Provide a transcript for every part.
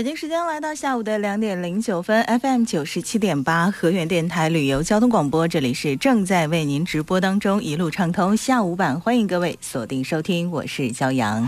北京时间来到下午的2点09分 ，FM 97.8河源电台旅游交通广播，这里是正在为您直播当中一路畅通下午版，欢迎各位锁定收听，我是骄阳。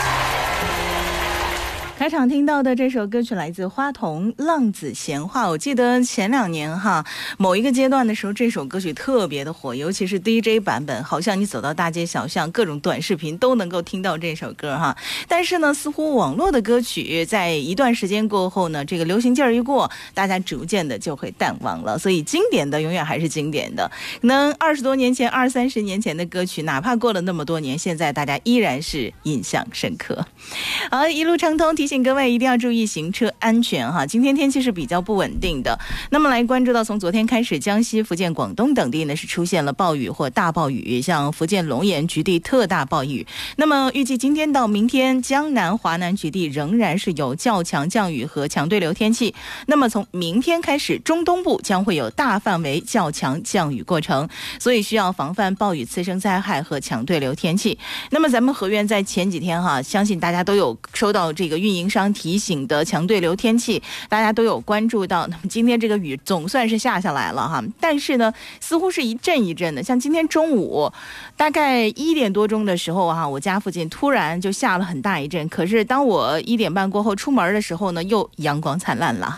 开场听到的这首歌曲来自花童《浪子闲话》，我记得前2年某一个阶段的时候，这首歌曲特别的火，尤其是 DJ 版本，好像你走到大街小巷，各种短视频都能够听到这首歌但是呢，似乎网络的歌曲在一段时间过后呢，这个流行劲儿一过，大家逐渐的就会淡忘了，所以经典的永远还是经典的。可能20多年前、20-30年前的歌曲，哪怕过了那么多年，现在大家依然是印象深刻。好，一路畅通，提醒各位一定要注意行车安全今天天气是比较不稳定的，那么来关注到从昨天开始，江西、福建、广东等地呢是出现了暴雨或大暴雨，像福建龙岩局地特大暴雨。那么预计今天到明天，江南、华南局地仍然是有较强降雨和强对流天气。那么从明天开始，中东部将会有大范围较强降雨过程，所以需要防范暴雨、次生灾害和强对流天气。那么咱们河源在前几天相信大家都有收到这个运营商提醒的强对流天气，大家都有关注到。那么今天这个雨总算是下来了但是呢，似乎是一阵一阵的。像今天中午大概1点多钟的时候我家附近突然就下了很大一阵，可是当我1点半过后出门的时候呢，又阳光灿烂了。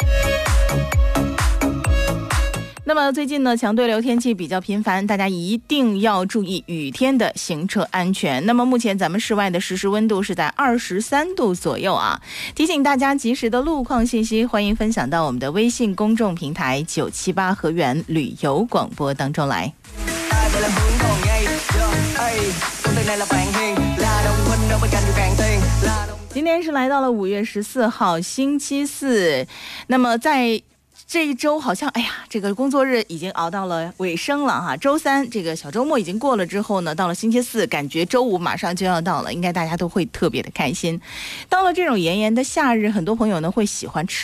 那么最近呢，强对流天气比较频繁，大家一定要注意雨天的行车安全。那么目前咱们室外的实时温度是在23度左右提醒大家及时的路况信息，欢迎分享到我们的微信公众平台978河源旅游广播当中来。今天是来到了5月14号星期四，那么在这一周好像这个工作日已经熬到了尾声了周三这个小周末已经过了之后呢，到了星期四感觉周五马上就要到了，应该大家都会特别的开心。到了这种炎炎的夏日，很多朋友呢会喜欢吃